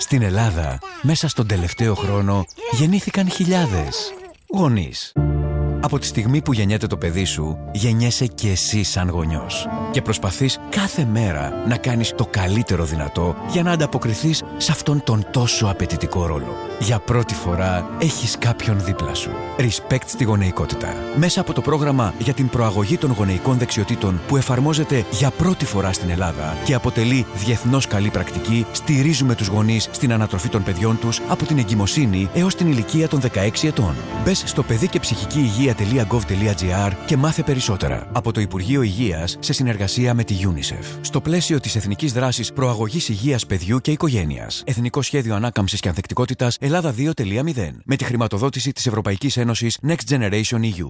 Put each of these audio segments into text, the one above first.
Στην Ελλάδα, μέσα στον τελευταίο χρόνο, γεννήθηκαν χιλιάδες γονείς. Από τη στιγμή που γεννιέται το παιδί σου, γεννιέσαι και εσύ σαν γονιός. Και προσπαθείς κάθε μέρα να κάνεις το καλύτερο δυνατό για να ανταποκριθείς σε αυτόν τον τόσο απαιτητικό ρόλο. Για πρώτη φορά έχεις κάποιον δίπλα σου. Respect στη γονεϊκότητα. Μέσα από το πρόγραμμα για την προαγωγή των γονεϊκών δεξιοτήτων που εφαρμόζεται για πρώτη φορά στην Ελλάδα και αποτελεί διεθνώς καλή πρακτική, στηρίζουμε τους γονείς στην ανατροφή των παιδιών τους από την εγκυμοσύνη έως την ηλικία των 16 ετών. Μπες στο παιδικεψυχικηυγεία.gov.gr και μάθε περισσότερα από το Υπουργείο Υγείας σε συνεργασία με τη UNICEF. Στο πλαίσιο της Εθνικής Δράσης Προαγωγής Υγείας Παιδιού και Οικογένειας. Εθνικό Σχέδιο Ανάκαμψης και Ανθεκτικότητας Ελλάδα 2.0. Με τη χρηματοδότηση της Ευρωπαϊκής Ένωσης Next Generation EU.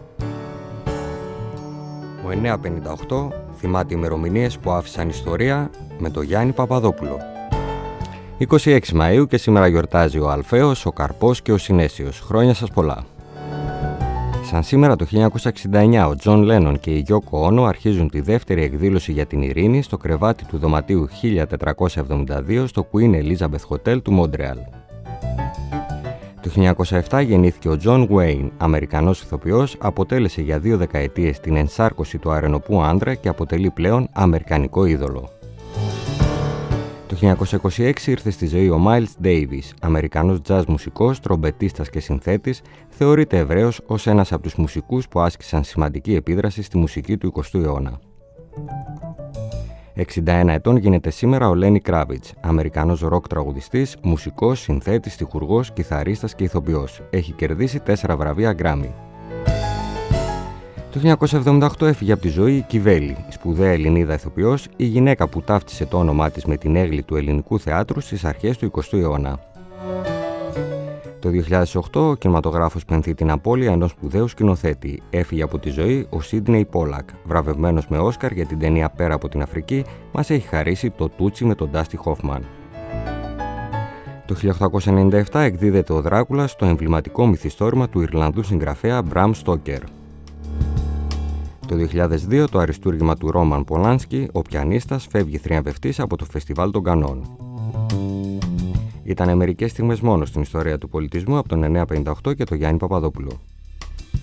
Ο 958 θυμάται ημερομηνίες που άφησαν ιστορία με τον Γιάννη Παπαδόπουλο. 26 Μαΐου και σήμερα γιορτάζει ο Αλφαίος, ο Καρπός και ο Συνέσιος. Χρόνια σας πολλά. Σαν σήμερα το 1969 ο Τζον Λένον και η Γιόκο Όνο αρχίζουν τη δεύτερη εκδήλωση για την ειρήνη στο κρεβάτι του δωματίου 1472 στο Queen Elizabeth Hotel του Μόντρεαλ. Το 1907 γεννήθηκε ο Τζον Γουέιν, Αμερικανός ηθοποιός, αποτέλεσε για 2 δεκαετίες την ενσάρκωση του αρενοπού άντρα και αποτελεί πλέον αμερικανικό είδωλο. Το 1926 ήρθε στη ζωή ο Miles Davis, Αμερικανός τζαζ μουσικός, τρομπετίστας και συνθέτης, θεωρείται ευρέως ως ένας από τους μουσικούς που άσκησαν σημαντική επίδραση στη μουσική του 20ου αιώνα. 61 ετών γίνεται σήμερα ο Λένι Κράβιτς, Αμερικανός ροκ τραγουδιστής, μουσικός, συνθέτης, τυχουργός, κιθαρίστας και ηθοποιός. Έχει κερδίσει 4 βραβεία Γκράμι. Το 1978 έφυγε από τη ζωή η Κιβέλη, σπουδαία Ελληνίδα ηθοποιός, η γυναίκα που ταύτισε το όνομά της με την έγλη του ελληνικού θεάτρου στις αρχές του 20ου αιώνα. Το 2008 ο κινηματογράφος πενθεί την απώλεια ενός σπουδαίου σκηνοθέτη. Έφυγε από τη ζωή ο Σίντνεϊ Πόλακ, βραβευμένος με Όσκαρ για την ταινία Πέρα από την Αφρική, μας έχει χαρίσει το Τούτσι με τον Ντάστι Χόφμαν. Το 1897 εκδίδεται ο Δράκουλας, το εμβληματικό μυθιστόρημα του Ιρλανδού συγγραφέα Μπραμ Στόκερ. Το 2002 το αριστούργημα του Ρόμαν Πολάνσκι, ο πιανίστας, φεύγει θριαμβευτής από το Φεστιβάλ των Κανών. Ήταν μερικές στιγμές μόνο στην ιστορία του πολιτισμού από τον 958 και τον Γιάννη Παπαδόπουλο.